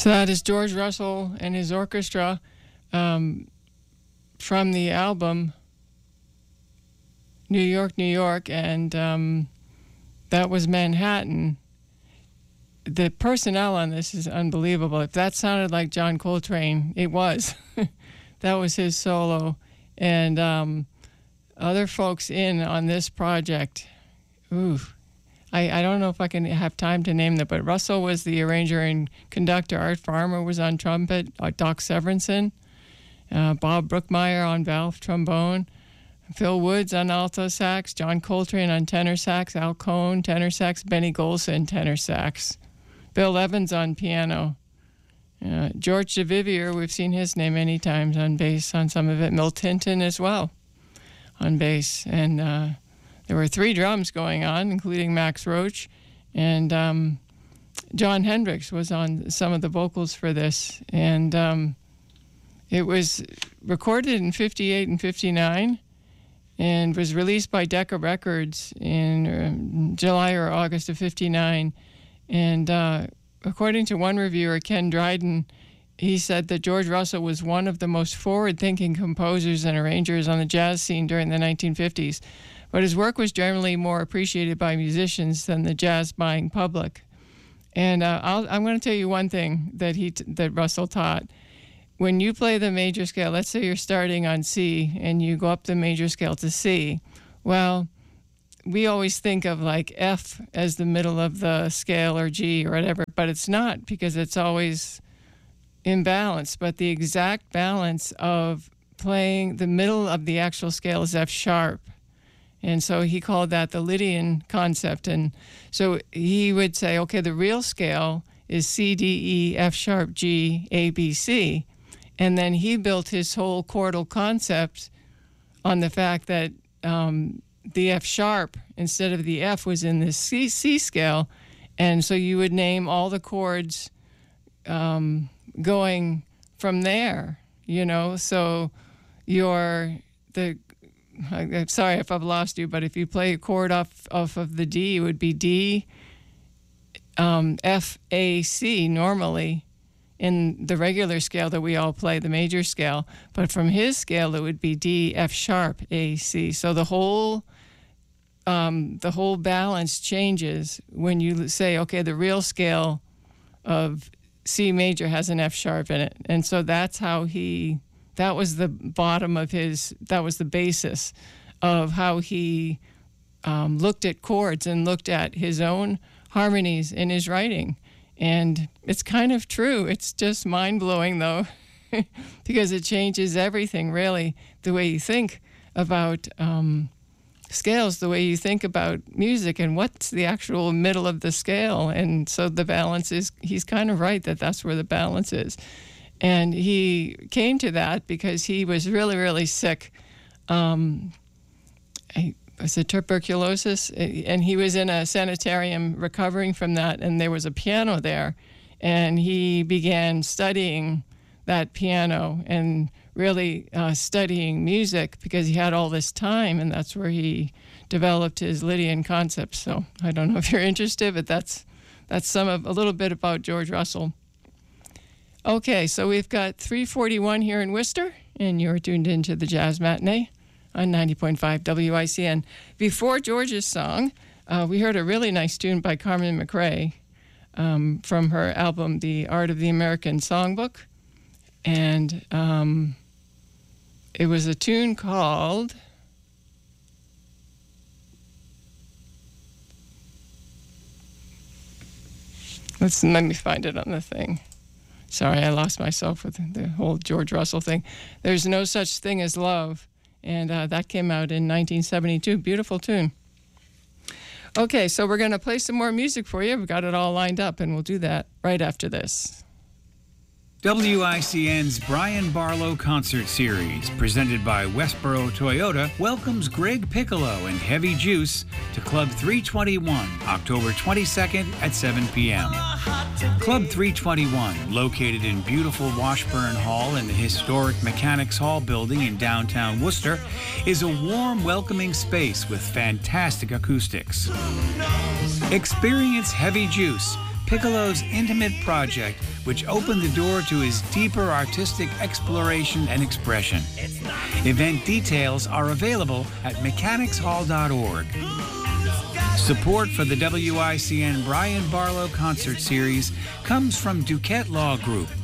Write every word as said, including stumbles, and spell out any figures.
So that is George Russell and his orchestra um, from the album New York, New York, and um, that was Manhattan. The personnel on this is unbelievable. If that sounded like John Coltrane, it was. That was his solo. And um, other folks in on this project, ooh, I, I don't know if I can have time to name them, but Russell was the arranger and conductor. Art Farmer was on trumpet. Uh, Doc Severinsen. Uh, Bob Brookmeyer on valve trombone. Phil Woods on alto sax. John Coltrane on tenor sax. Al Cohn, tenor sax. Benny Golson, tenor sax. Bill Evans on piano. Uh, George DeVivier, we've seen his name many times on bass on some of it. Milt Hinton as well on bass. And uh, there were three drums going on, including Max Roach. And um, John Hendricks was on some of the vocals for this. And um, it was recorded in fifty-eight and fifty-nine and was released by Decca Records in um, July or August of fifty-nine. And uh, according to one reviewer, Ken Dryden, he said that George Russell was one of the most forward-thinking composers and arrangers on the jazz scene during the nineteen fifties. But his work was generally more appreciated by musicians than the jazz-buying public. And uh, I'll, I'm going to tell you one thing that he t- that Russell taught. When you play the major scale, let's say you're starting on C and you go up the major scale to C, well, we always think of like F as the middle of the scale or G or whatever, but it's not, because it's always imbalanced. But the exact balance of playing the middle of the actual scale is F sharp. And so he called that the Lydian concept. And so he would say, okay, the real scale is C, D, E, F sharp, G, A, B, C. And then he built his whole chordal concept on the fact that um, the F sharp instead of the F was in the C, C scale. And so you would name all the chords um, going from there, you know. So your, the, I'm sorry if I've lost you, but if you play a chord off, off of the D, it would be D, um, F, A, C normally in the regular scale that we all play, the major scale. But from his scale, it would be D, F sharp, A, C. So the whole um, the whole balance changes when you say, okay, the real scale of C major has an F sharp in it. And so that's how he, that was the bottom of his, that was the basis of how he um, looked at chords and looked at his own harmonies in his writing. And it's kind of true. It's just mind-blowing, though, because it changes everything, really, the way you think about um, scales, the way you think about music, and what's the actual middle of the scale. And so the balance is, he's kind of right that that's where the balance is. And he came to that because he was really, really sick. Um, I, was it tuberculosis? And he was in a sanitarium recovering from that, and there was a piano there. And he began studying that piano and really uh, studying music because he had all this time, and that's where he developed his Lydian concept. So I don't know if you're interested, but that's that's some of a little bit about George Russell. Okay, so we've got three forty-one here in Worcester, and you're tuned into the Jazz Matinee on ninety point five W I C N. Before George's song, uh, we heard a really nice tune by Carmen McRae um, from her album, The Art of the American Songbook. And um, it was a tune called... Let's, let me find it on the thing. Sorry, I lost myself with the whole George Russell thing. There's No Such Thing as Love. And uh, that came out in nineteen seventy-two. Beautiful tune. Okay, so we're going to play some more music for you. We've got it all lined up, and we'll do that right after this. W I C N's Brian Barlow Concert Series, presented by Westboro Toyota, welcomes Greg Piccolo and Heavy Juice to Club three twenty-one, October twenty-second at seven p.m. Club three twenty-one, located in beautiful Washburn Hall in the historic Mechanics Hall building in downtown Worcester, is a warm, welcoming space with fantastic acoustics. Experience Heavy Juice, Piccolo's intimate project, which opened the door to his deeper artistic exploration and expression. Event details are available at mechanics hall dot org. Support for the W I C N Brian Barlow Concert Series comes from Duquette Law Group,